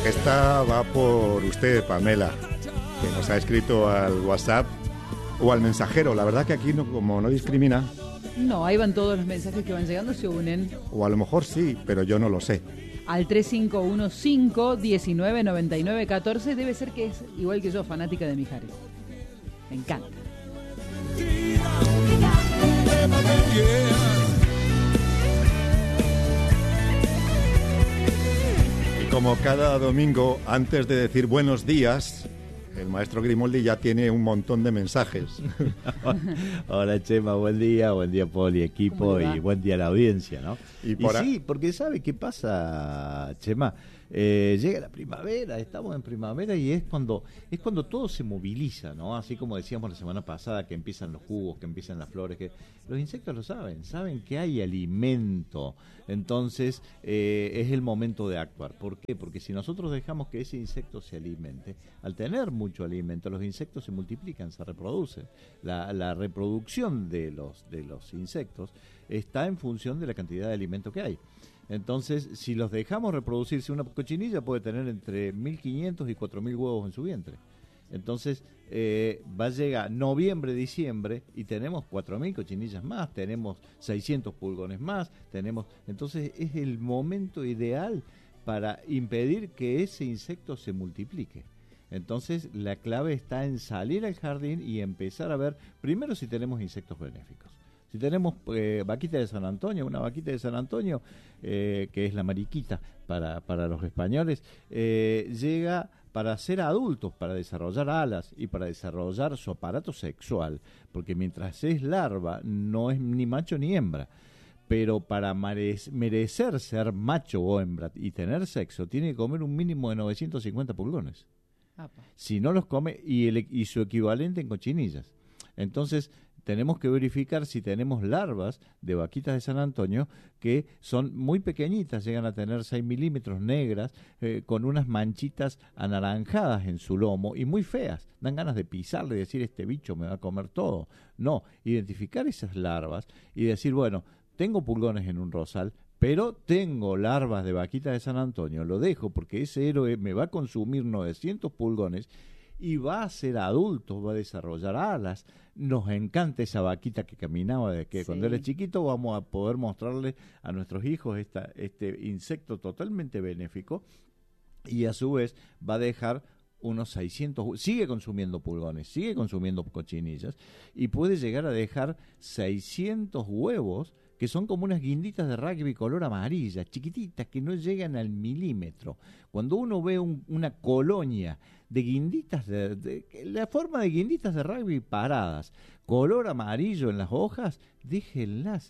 Esta va por usted, Pamela, que nos ha escrito al WhatsApp o al mensajero. La verdad que aquí, como no discrimina... No, ahí van todos los mensajes que van llegando, se unen. O a lo mejor sí, pero yo no lo sé. Al 3515-199914, debe ser que es, igual que yo, fanática de Mijares. Me encanta. Y como cada domingo, antes de decir buenos días, el maestro Grimoldi ya tiene un montón de mensajes. Hola Chema, buen día Poli, equipo, y buen día a la audiencia, ¿no? Y sí, porque ¿sabe qué pasa, Chema? Llega la primavera, estamos en primavera y es cuando todo se moviliza, ¿no? Así como decíamos la semana pasada, que empiezan los jugos, que empiezan las flores, que los insectos lo saben que hay alimento. Entonces es el momento de actuar. ¿Por qué? Porque si nosotros dejamos que ese insecto se alimente, al tener mucho alimento, los insectos se multiplican, se reproducen. La reproducción de los insectos está en función de la cantidad de alimento que hay. Entonces, si los dejamos reproducirse, una cochinilla puede tener entre 1.500 y 4.000 huevos en su vientre. Entonces, va a llegar noviembre, diciembre, y tenemos 4.000 cochinillas más, tenemos 600 pulgones más, entonces es el momento ideal para impedir que ese insecto se multiplique. Entonces, la clave está en salir al jardín y empezar a ver, primero, si tenemos insectos benéficos. Si tenemos vaquita de San Antonio, una vaquita de San Antonio, que es la mariquita para los españoles, llega para ser adultos, para desarrollar alas y para desarrollar su aparato sexual, porque mientras es larva no es ni macho ni hembra. Pero para merecer ser macho o hembra y tener sexo, tiene que comer un mínimo de 950 pulgones. Apa. Si no los come, y su equivalente en cochinillas. Entonces, tenemos que verificar si tenemos larvas de vaquitas de San Antonio que son muy pequeñitas, llegan a tener 6 milímetros, negras, con unas manchitas anaranjadas en su lomo y muy feas. Dan ganas de pisarle y decir, este bicho me va a comer todo. No, identificar esas larvas y decir, bueno, tengo pulgones en un rosal, pero tengo larvas de vaquitas de San Antonio, lo dejo porque ese héroe me va a consumir 900 pulgones y va a ser adulto, va a desarrollar alas. Nos encanta esa vaquita que caminaba cuando era chiquito. Vamos a poder mostrarle a nuestros hijos este insecto totalmente benéfico, y a su vez va a dejar unos 600, sigue consumiendo pulgones, sigue consumiendo cochinillas, y puede llegar a dejar 600 huevos, que son como unas guinditas de rugby color amarilla, chiquititas, que no llegan al milímetro. Cuando uno ve una colonia de guinditas, la forma de guinditas de rugby paradas, color amarillo en las hojas, déjenlas,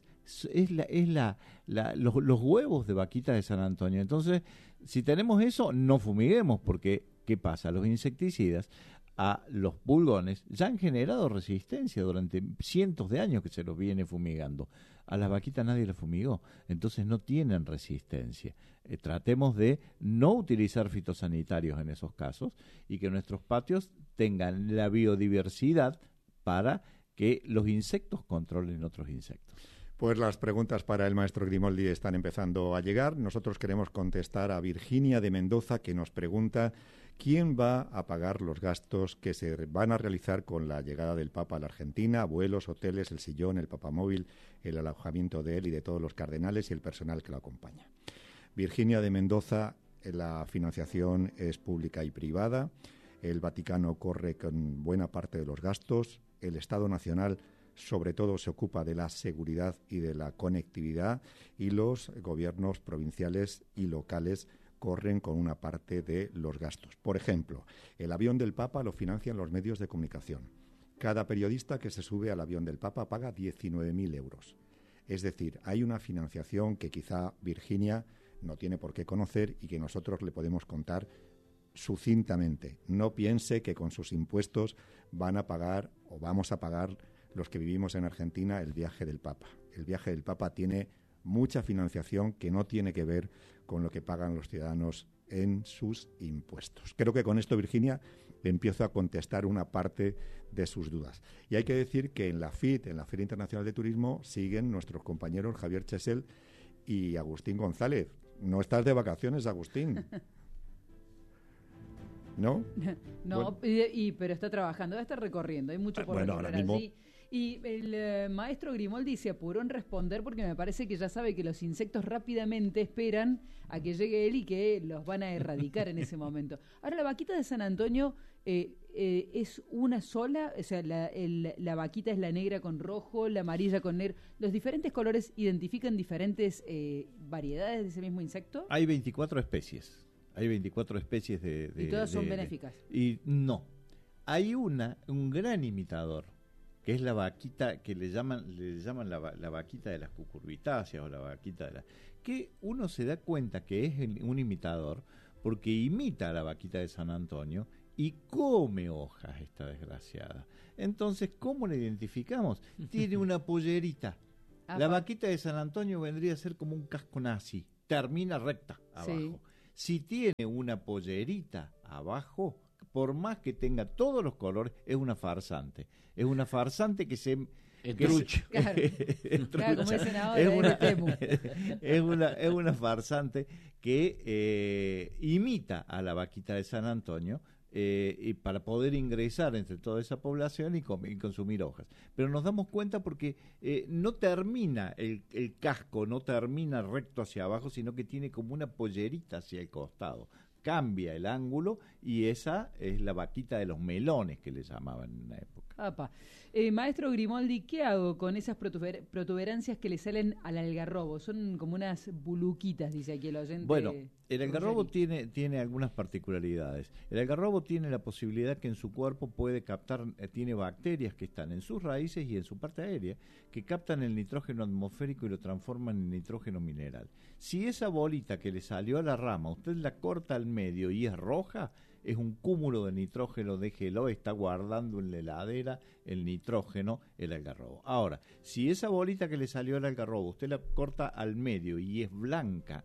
los huevos de vaquita de San Antonio. Entonces, si tenemos eso, no fumiguemos, porque ¿qué pasa? Los insecticidas a los pulgones ya han generado resistencia durante cientos de años que se los viene fumigando. A las vaquitas nadie las fumigó, entonces no tienen resistencia. Tratemos de no utilizar fitosanitarios en esos casos y que nuestros patios tengan la biodiversidad para que los insectos controlen otros insectos. Pues las preguntas para el maestro Grimoldi están empezando a llegar. Nosotros queremos contestar a Virginia de Mendoza, que nos pregunta quién va a pagar los gastos que se van a realizar con la llegada del Papa a la Argentina: vuelos, hoteles, el sillón, el papamóvil, el alojamiento de él y de todos los cardenales y el personal que lo acompaña. Virginia de Mendoza, la financiación es pública y privada. El Vaticano corre con buena parte de los gastos. El Estado Nacional sobre todo se ocupa de la seguridad y de la conectividad, y los gobiernos provinciales y locales corren con una parte de los gastos. Por ejemplo, el avión del Papa lo financian los medios de comunicación. Cada periodista que se sube al avión del Papa paga 19.000 euros. Es decir, hay una financiación que quizá Virginia no tiene por qué conocer y que nosotros le podemos contar sucintamente. No piense que con sus impuestos van a pagar o vamos a pagar los que vivimos en Argentina el viaje del Papa. El viaje del Papa tiene mucha financiación que no tiene que ver con lo que pagan los ciudadanos en sus impuestos. Creo que con esto, Virginia, empiezo a contestar una parte de sus dudas. Y hay que decir que en la FIT, en la Feria Internacional de Turismo, siguen nuestros compañeros Javier Chesel y Agustín González. No estás de vacaciones, Agustín. ¿no? No, pero está trabajando, va a estar recorriendo, hay mucho por recorrer allí. Y el maestro Grimoldi se apuró en responder porque me parece que ya sabe que los insectos rápidamente esperan a que llegue él y que los van a erradicar en ese momento. Ahora, la vaquita de San Antonio es una sola, o sea, la vaquita es la negra con rojo, la amarilla con negro. ¿Los diferentes colores identifican diferentes variedades de ese mismo insecto? Hay 24 especies. Hay 24 especies de... ¿Y todas son benéficas? Y no. Hay un gran imitador, que es la vaquita que le llaman la vaquita de las cucurbitáceas o la vaquita de la... que uno se da cuenta que es un imitador porque imita a la vaquita de San Antonio y come hojas esta desgraciada. Entonces, ¿cómo la identificamos? Tiene una pollerita. La vaquita de San Antonio vendría a ser como un casco nazi, termina recta abajo. Sí. Si tiene una pollerita abajo, por más que tenga todos los colores, es una farsante. Es una farsante que se... Trucha. Claro, como dicen ahora, es una farsante que imita a la vaquita de San Antonio y para poder ingresar entre toda esa población y consumir hojas. Pero nos damos cuenta porque no termina el casco, no termina recto hacia abajo, sino que tiene como una pollerita hacia el costado. Cambia el ángulo y esa es la vaquita de los melones que le llamaban en una época. Maestro Grimoldi, ¿qué hago con esas protuberancias que le salen al algarrobo? Son como unas buluquitas, dice aquí el oyente. Bueno, el algarrobo tiene algunas particularidades. El algarrobo tiene la posibilidad que en su cuerpo puede captar, tiene bacterias que están en sus raíces y en su parte aérea, que captan el nitrógeno atmosférico y lo transforman en nitrógeno mineral. Si esa bolita que le salió a la rama, usted la corta al medio y es roja, es un cúmulo de nitrógeno, déjelo, está guardando en la heladera el nitrógeno, el algarrobo. Ahora, si esa bolita que le salió al algarrobo, usted la corta al medio y es blanca,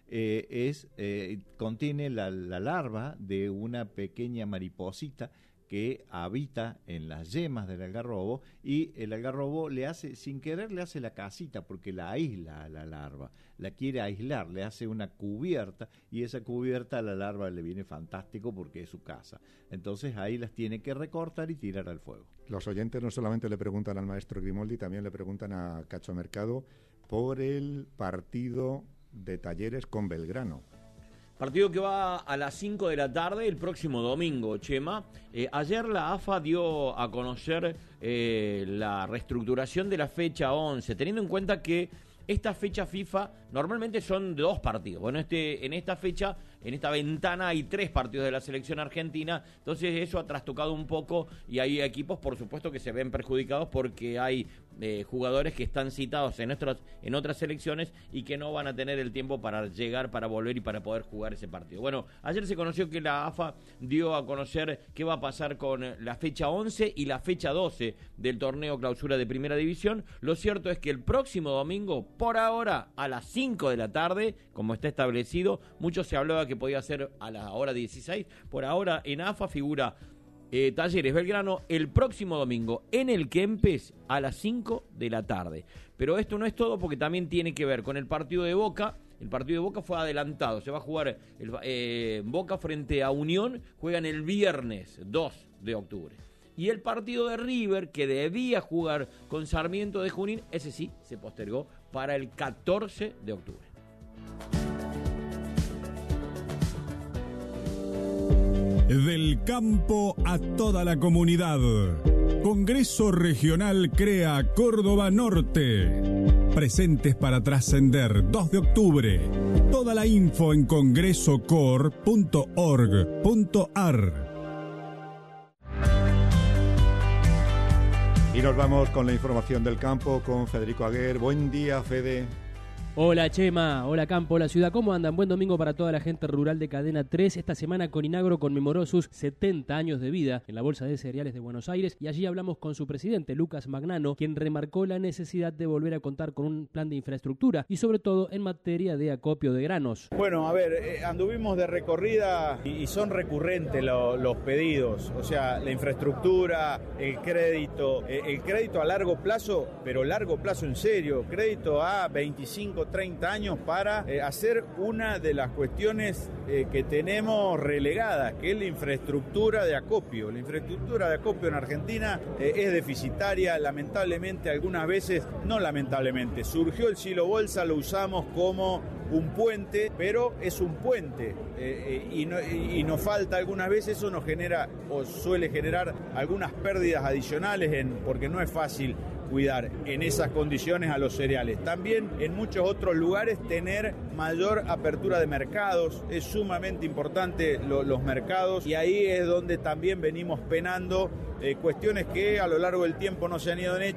contiene la larva de una pequeña mariposita que habita en las yemas del algarrobo y el algarrobo le hace, sin querer le hace la casita porque la aísla a la larva, la quiere aislar, le hace una cubierta y esa cubierta a la larva le viene fantástico porque es su casa. Entonces ahí las tiene que recortar y tirar al fuego. Los oyentes no solamente le preguntan al maestro Grimoldi, también le preguntan a Cacho Mercado por el partido de Talleres con Belgrano. Partido que va a las 5 de la tarde el próximo domingo, Chema. Ayer la AFA dio a conocer la reestructuración de la fecha 11, teniendo en cuenta que esta fecha FIFA normalmente son 2 partidos. Bueno, en esta fecha, en esta ventana hay 3 partidos de la selección argentina, entonces eso ha trastocado un poco y hay equipos, por supuesto, que se ven perjudicados porque hay jugadores que están citados en otras selecciones y que no van a tener el tiempo para llegar, para volver y para poder jugar ese partido. Bueno, ayer se conoció que la AFA dio a conocer qué va a pasar con la fecha 11 y la fecha 12 del torneo clausura de Primera División. Lo cierto es que el próximo domingo, por ahora, a las 5 de la tarde, como está establecido, mucho se hablaba que podía ser a la hora 16, por ahora en AFA figura Talleres Belgrano el próximo domingo en el Kempes a las 5 de la tarde. Pero esto no es todo porque también tiene que ver con el partido de Boca. El partido de Boca fue adelantado, se va a jugar Boca frente a Unión, juegan el viernes 2 de octubre. Y el partido de River, que debía jugar con Sarmiento de Junín, ese sí se postergó para el 14 de octubre. Del campo a toda la comunidad. Congreso Regional Crea Córdoba Norte. Presentes para trascender, 2 de octubre. Toda la info en congresocor.org.ar. Y nos vamos con la información del campo con Federico Aguer. Buen día, Fede. Hola Chema, hola Campo, hola Ciudad, ¿cómo andan? Buen domingo para toda la gente rural de Cadena 3. Esta semana Coninagro conmemoró sus 70 años de vida en la Bolsa de Cereales de Buenos Aires y allí hablamos con su presidente, Lucas Magnano, quien remarcó la necesidad de volver a contar con un plan de infraestructura y sobre todo en materia de acopio de granos. Bueno, a ver, anduvimos de recorrida y son recurrentes los pedidos, o sea, la infraestructura, el crédito a largo plazo, pero largo plazo en serio, crédito a 25, 30 años para hacer una de las cuestiones que tenemos relegadas, que es la infraestructura de acopio. La infraestructura de acopio en Argentina es deficitaria, lamentablemente algunas veces, no lamentablemente, surgió el silo bolsa, lo usamos como un puente, pero es un puente y nos falta algunas veces, eso nos genera o suele generar algunas pérdidas adicionales porque no es fácil cuidar en esas condiciones a los cereales. También en muchos otros lugares tener mayor apertura de mercados, es sumamente importante los mercados, y ahí es donde también venimos penando cuestiones que a lo largo del tiempo no se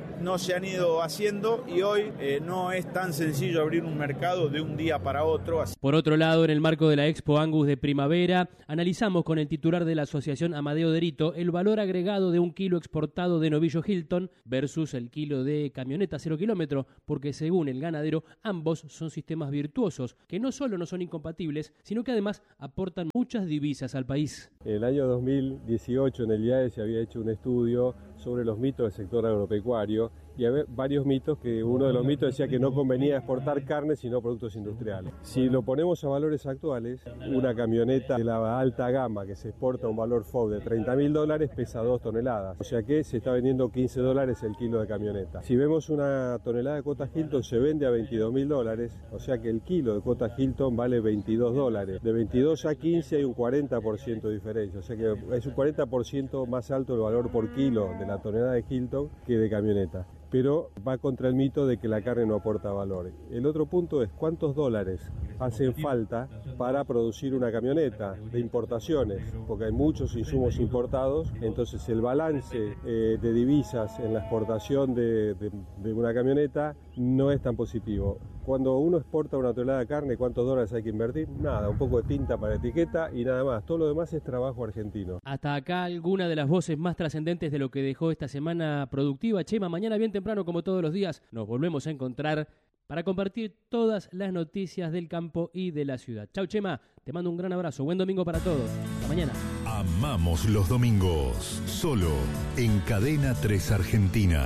han ido haciendo, y hoy no es tan sencillo abrir un mercado de un día para otro. Por otro lado, en el marco de la Expo Angus de primavera, analizamos con el titular de la asociación Amadeo Derito el valor agregado de un kilo exportado de novillo Hilton versus el kilo de camioneta 0 kilómetro, porque según el ganadero, ambos son sistemas virtuosos que no solo no son incompatibles, sino que además aportan muchas divisas al país. En el año 2018 en el IAE se había hecho un estudio sobre los mitos del sector agropecuario, y había varios mitos, que uno de los mitos decía que no convenía exportar carne sino productos industriales. Si lo ponemos a valores actuales, una camioneta de la alta gama que se exporta a un valor FOB de $30.000 pesa 2 toneladas, o sea que se está vendiendo $15 el kilo de camioneta. Si vemos una tonelada de cuota Hilton se vende a $22.000, o sea que el kilo de cuota Hilton vale $22. De 22 a 15 hay un 40% de diferencia, o sea que es un 40% más alto el valor por kilo de la tonelada de Hilton que de camioneta. Pero va contra el mito de que la carne no aporta valor. El otro punto es cuántos dólares hacen falta para producir una camioneta de importaciones, porque hay muchos insumos importados, entonces el balance de divisas en la exportación de una camioneta no es tan positivo. Cuando uno exporta una tonelada de carne, ¿cuántos dólares hay que invertir? Nada, un poco de tinta para etiqueta y nada más. Todo lo demás es trabajo argentino. Hasta acá alguna de las voces más trascendentes de lo que dejó esta semana productiva. Chema, mañana bien temprano, como todos los días, nos volvemos a encontrar para compartir todas las noticias del campo y de la ciudad. Chau, Chema, te mando un gran abrazo. Buen domingo para todos. Hasta mañana. Amamos los domingos, solo en Cadena 3 Argentina.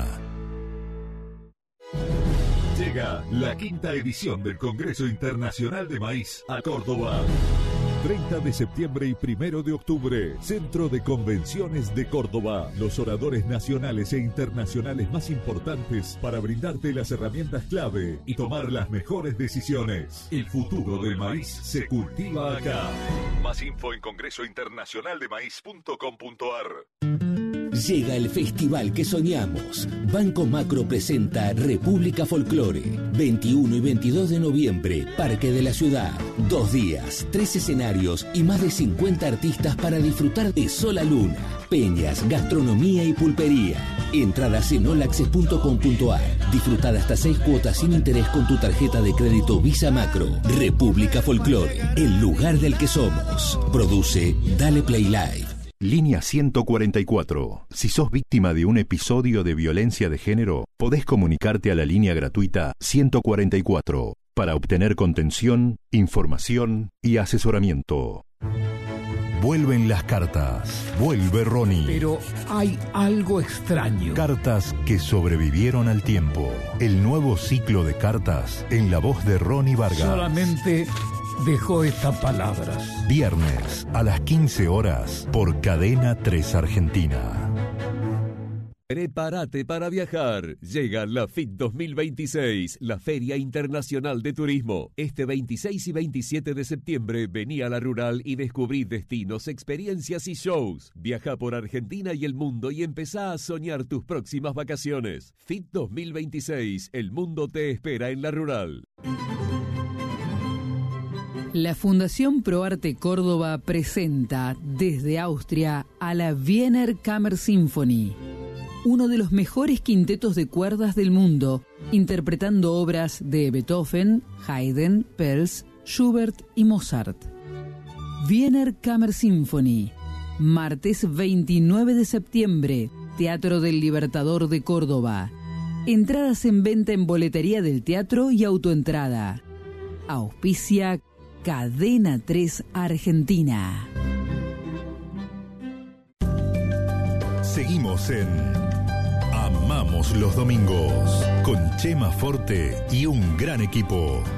Llega la 5ª edición del Congreso Internacional de Maíz a Córdoba. 30 de septiembre y 1 de octubre, Centro de Convenciones de Córdoba. Los oradores nacionales e internacionales más importantes para brindarte las herramientas clave y tomar las mejores decisiones. El futuro del maíz se cultiva acá. Más info en congresointernacionaldemaíz.com.ar. Llega el festival que soñamos. Banco Macro presenta República Folclore. 21 y 22 de noviembre, Parque de la Ciudad. 2 días, 3 escenarios y más de 50 artistas para disfrutar de Sola Luna, peñas, gastronomía y pulpería. Entradas en olaccess.com.ar. Disfrutar hasta 6 cuotas sin interés con tu tarjeta de crédito Visa Macro. República Folclore, el lugar del que somos. Produce Dale Play Live. Línea 144. Si sos víctima de un episodio de violencia de género, podés comunicarte a la línea gratuita 144 para obtener contención, información y asesoramiento. Vuelven las cartas. Vuelve Ronnie. Pero hay algo extraño. Cartas que sobrevivieron al tiempo. El nuevo ciclo de cartas en la voz de Ronnie Vargas. Solamente dejó estas palabras. Viernes a las 15 horas por Cadena 3 Argentina. Prepárate para viajar. Llega la FIT 2026, la Feria Internacional de Turismo. Este 26 y 27 de septiembre vení a La Rural y descubrí destinos, experiencias y shows. Viaja por Argentina y el mundo y empezá a soñar tus próximas vacaciones. FIT 2026, el mundo te espera en La Rural. La Fundación ProArte Córdoba presenta desde Austria a la Wiener Kammersinfonie, uno de los mejores quintetos de cuerdas del mundo, interpretando obras de Beethoven, Haydn, Pels, Schubert y Mozart. Wiener Kammersinfonie, martes 29 de septiembre, Teatro del Libertador de Córdoba. Entradas en venta en boletería del teatro y autoentrada. Auspicia Cadena 3 Argentina. Seguimos en Amamos los domingos con Chema Forte y un gran equipo.